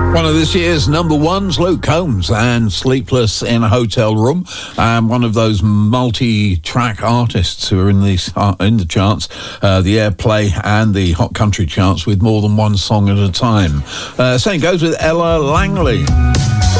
One of this year's number ones, Luke Combs and Sleepless in a Hotel Room. One of those multi-track artists who are in the charts, the Airplay and the Hot Country charts with more than one song at a time. Same goes with Ella Langley.